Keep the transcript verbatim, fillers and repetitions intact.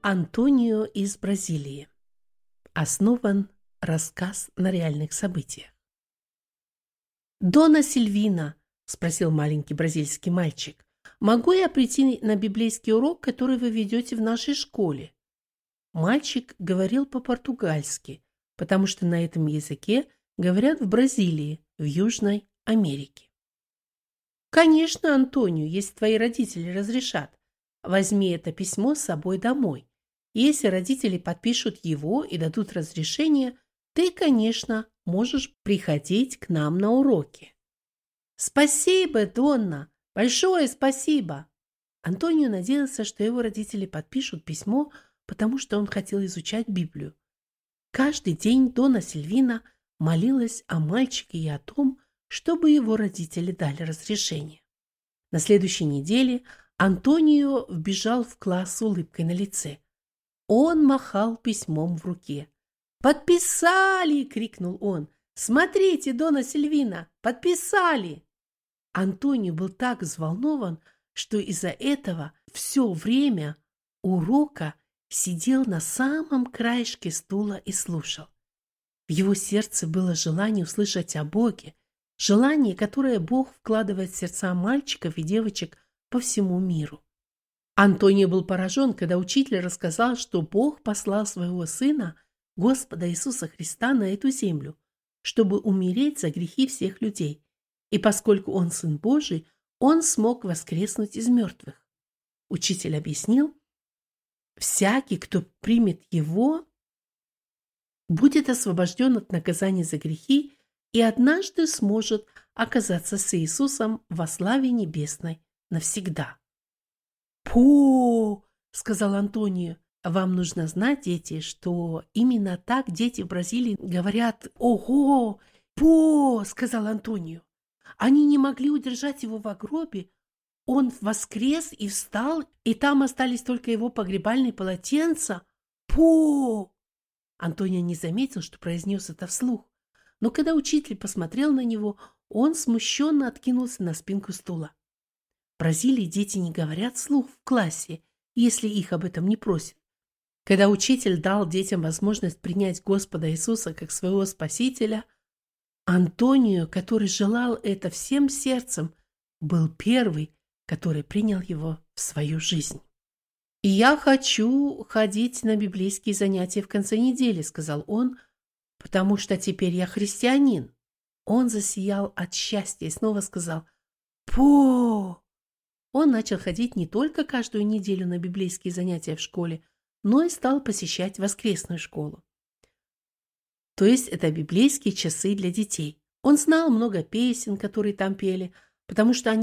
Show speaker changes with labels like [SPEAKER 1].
[SPEAKER 1] Антонио из Бразилии. Основан рассказ на реальных событиях. «Дона Сильвина», – спросил маленький бразильский мальчик, – «могу я прийти на библейский урок, который вы ведете в нашей школе?» Мальчик говорил по-португальски, потому что на этом языке говорят в Бразилии, в Южной Америке. «Конечно, Антонио, если твои родители разрешат. Возьми это письмо с собой домой. Если родители подпишут его и дадут разрешение, ты, конечно, можешь приходить к нам на уроки». «Спасибо, Донна! Большое спасибо!» Антонио надеялся, что его родители подпишут письмо, потому что он хотел изучать Библию. Каждый день Дона Сильвина молилась о мальчике и о том, чтобы его родители дали разрешение. На следующей неделе Антонио вбежал в класс с улыбкой на лице. Он махал письмом в руке. «Подписали!» — крикнул он. «Смотрите, Дона Сильвина, подписали!» Антонио был так взволнован, что из-за этого все время урока сидел на самом краешке стула и слушал. В его сердце было желание услышать о Боге, желание, которое Бог вкладывает в сердца мальчиков и девочек по всему миру. Антонио был поражен, когда учитель рассказал, что Бог послал своего Сына, Господа Иисуса Христа, на эту землю, чтобы умереть за грехи всех людей. И поскольку Он Сын Божий, Он смог воскреснуть из мертвых. Учитель объяснил, всякий, кто примет Его, будет освобожден от наказания за грехи и однажды сможет оказаться с Иисусом во славе небесной навсегда. «По!» — сказал Антонио. «Вам нужно знать, дети, что именно так дети в Бразилии говорят «Ого!» «По!» — сказал Антонио. Они не могли удержать его в гробе. Он воскрес и встал, и там остались только его погребальные полотенца. «По!» Антонио не заметил, что произнес это вслух. Но когда учитель посмотрел на него, он смущенно откинулся на спинку стула. В Бразилии дети не говорят вслух в классе, если их об этом не просят. Когда учитель дал детям возможность принять Господа Иисуса как своего Спасителя, Антонио, который желал это всем сердцем, был первый, который принял его в свою жизнь. «И я хочу ходить на библейские занятия в конце недели», — сказал он, «потому что теперь я христианин». Он засиял от счастья и снова сказал «По!». Он начал ходить не только каждую неделю на библейские занятия в школе, но и стал посещать воскресную школу. То есть это библейские часы для детей. Он знал много песен, которые там пели, потому что они